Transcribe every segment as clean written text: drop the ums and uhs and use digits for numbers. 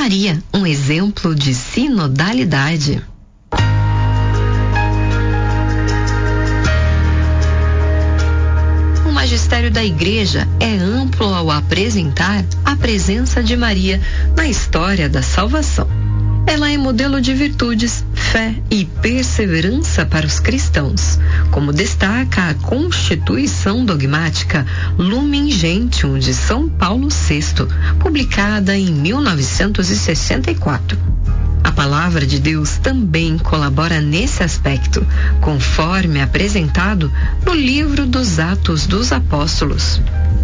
Maria, um exemplo de sinodalidade. O magistério da Igreja é amplo ao apresentar a presença de Maria na história da salvação. Ela é modelo de virtudes, fé e perseverança para os cristãos, como destaca a Constituição Dogmática Lumen Gentium de São Paulo VI, publicada em 1964. A palavra de Deus também colabora nesse aspecto, conforme apresentado no livro dos Atos dos Apóstolos.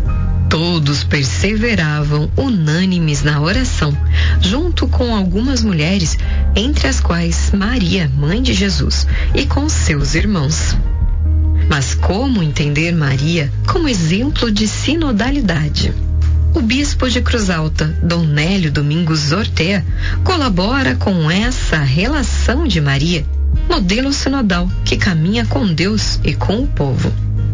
Todos perseveravam unânimes na oração, junto com algumas mulheres, entre as quais Maria, mãe de Jesus, e com seus irmãos. Mas como entender Maria como exemplo de sinodalidade? O bispo de Cruz Alta, Dom Nélio Domingos Ortea, colabora com essa relação de Maria, modelo sinodal que caminha com Deus e com o povo.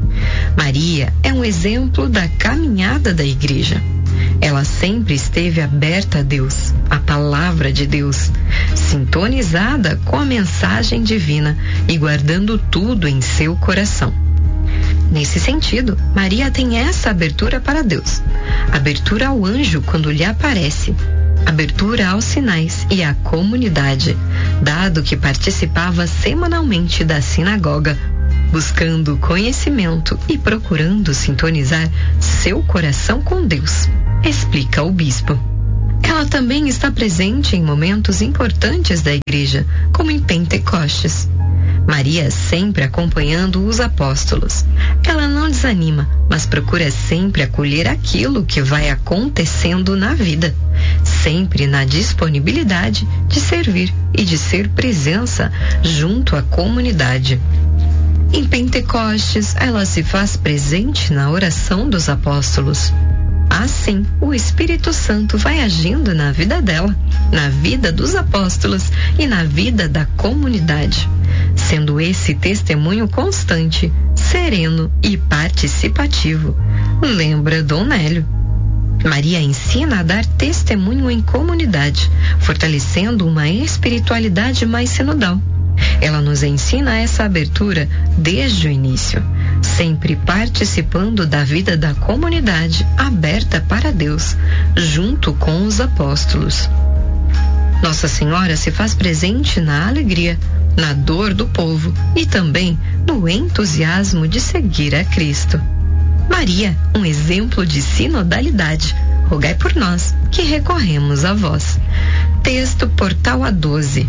Maria é um exemplo da caminhada da Igreja. Ela sempre esteve aberta a Deus, a palavra de Deus, sintonizada com a mensagem divina e guardando tudo em seu coração. Nesse sentido, Maria tem essa abertura para Deus, abertura ao anjo quando lhe aparece, abertura aos sinais e à comunidade, dado que participava semanalmente da sinagoga, buscando conhecimento e procurando sintonizar seu coração com Deus, explica o bispo. Ela também está presente em momentos importantes da Igreja, como em Pentecostes. Maria sempre acompanhando os apóstolos. Ela não desanima, mas procura sempre acolher aquilo que vai acontecendo na vida, sempre na disponibilidade de servir e de ser presença junto à comunidade. Em Pentecostes, ela se faz presente na oração dos apóstolos. Assim, o Espírito Santo vai agindo na vida dela, na vida dos apóstolos e na vida da comunidade, sendo esse testemunho constante, sereno e participativo, lembra Dom Nélio. Maria ensina a dar testemunho em comunidade, fortalecendo uma espiritualidade mais sinodal. Ela nos ensina essa abertura desde o início, sempre participando da vida da comunidade aberta para Deus, junto com os apóstolos. Nossa Senhora se faz presente na alegria, na dor do povo e também no entusiasmo de seguir a Cristo. Maria, um exemplo de sinodalidade. Rogai por nós, que recorremos a vós. Texto Portal A12.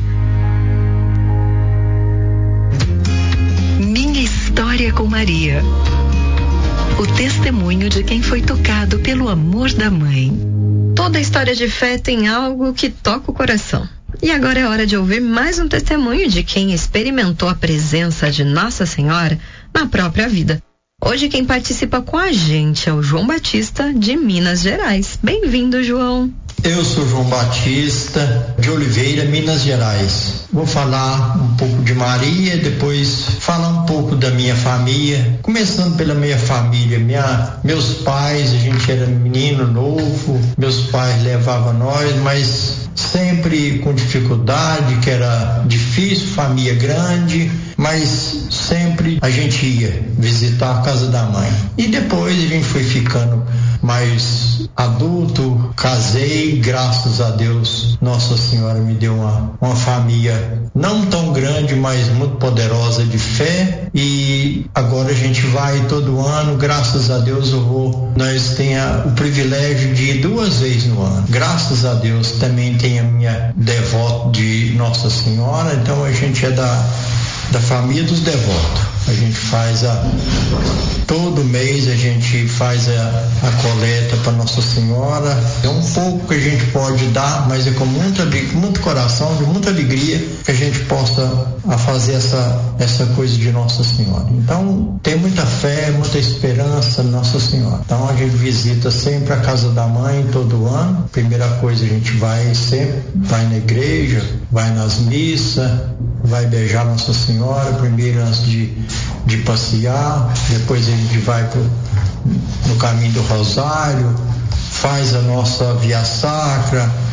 Minha história com Maria. O testemunho de quem foi tocado pelo amor da mãe. Toda história de fé tem algo que toca o coração. E agora é hora de ouvir mais um testemunho de quem experimentou a presença de Nossa Senhora na própria vida. Hoje quem participa com a gente é o João Batista, de Minas Gerais. Bem-vindo, João. Eu sou João Batista, de Oliveira, Minas Gerais. Vou falar um pouco de Maria, depois falar um pouco da minha família. Começando pela minha família, meus pais, a gente era menino novo, meus pais levavam nós, mas sempre com dificuldade, que era difícil, família grande, mas sempre a gente ia visitar a casa da mãe. E depois a gente foi ficando mais adulto, casei, graças a Deus, Nossa Senhora me deu uma família não tão grande, mas muito poderosa de fé, e agora a gente vai todo ano, graças a Deus nós temos o privilégio de ir 2 vezes no ano. Graças a Deus também tem a minha devota de Nossa Senhora, então a gente é da família dos devotos. A gente faz todo mês a gente faz a coleta para Nossa Senhora. É um pouco que a gente pode dar, mas é com muito coração, de muita alegria que a gente possa fazer essa coisa de Nossa Senhora. Então tem muita fé, muita esperança em Nossa Senhora. Então a gente visita sempre a casa da mãe todo ano. Primeira coisa, a gente vai na igreja, vai nas missas, vai beijar Nossa Senhora primeiro antes de passear, depois a gente vai no caminho do Rosário, faz a nossa via sacra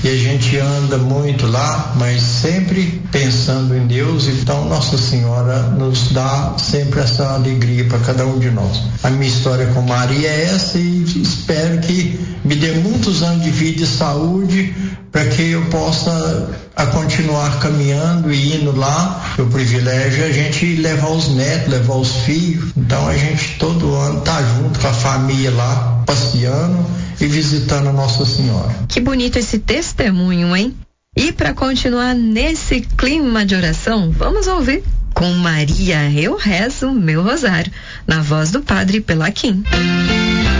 e a gente anda muito lá, mas sempre pensando em Deus. Então Nossa Senhora nos dá sempre essa alegria para cada um de nós. A minha história com Maria é essa e espero que me dê muitos anos de vida e saúde para que eu possa continuar caminhando e indo lá. O privilégio é a gente levar os netos, levar os filhos. Então a gente todo ano tá junto com a família lá, passeando e visitando a Nossa Senhora. Que bonito esse testemunho, hein? E para continuar nesse clima de oração, vamos ouvir Com Maria eu rezo meu rosário, na voz do Padre Pelaquim.